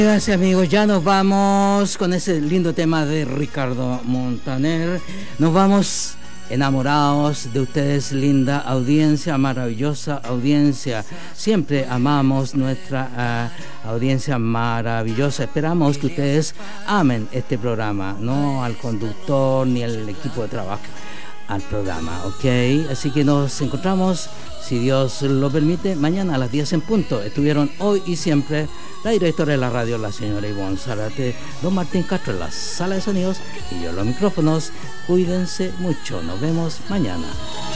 Gracias amigos, ya nos vamos con ese lindo tema de Ricardo Montaner. Nos vamos enamorados de ustedes, linda audiencia, maravillosa audiencia. Siempre amamos nuestra audiencia maravillosa. Esperamos que ustedes amen este programa, no al conductor ni al equipo de trabajo, al programa, ¿ok? Así que nos encontramos, si Dios lo permite, mañana a las 10 en punto. Estuvieron hoy y siempre la directora de la radio, la señora Ivonne Zárate, don Martín Castro en la sala de sonidos y yo en los micrófonos. Cuídense mucho, nos vemos mañana.